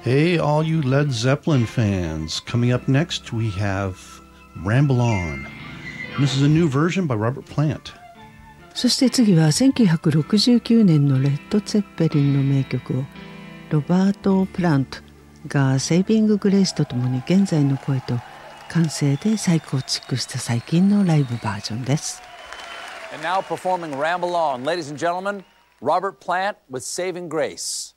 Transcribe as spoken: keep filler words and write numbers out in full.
Hey, all you Led Zeppelin fans. Coming up next, we have Ramble On. This is a new version by Robert Plant. そして次はせんきゅうひゃくろくじゅうきゅうねんのレッド・ツェッペリンの名曲をロバート・プラントがセービング・グレイスとともに現在の声と感性で再構築した最近のライブバージョンです。 And now performing Ramble On, ladies and gentlemen, Robert Plant with Saving Grace.